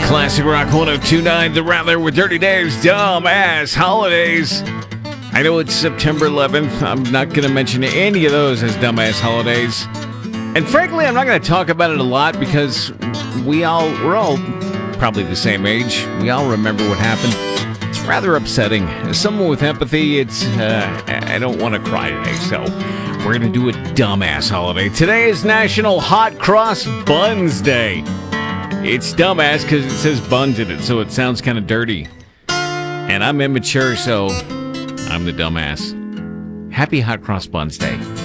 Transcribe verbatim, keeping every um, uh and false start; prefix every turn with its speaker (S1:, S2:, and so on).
S1: Classic Rock one oh two point nine, The Rattler with Dirty Dave's Dumbass Holidays. I know it's September eleventh. I'm not going to mention any of those as dumbass holidays. And frankly, I'm not going to talk about it a lot because we all, we're all probably the same age. We all remember what happened. It's rather upsetting. As someone with empathy, it's, uh, I don't want to cry today, so we're going to do a dumbass holiday. Today is National Hot Cross Buns Day. It's dumbass because it says buns in it, so it sounds kind of dirty. And I'm immature, so I'm the dumbass. Happy Hot Cross Buns Day.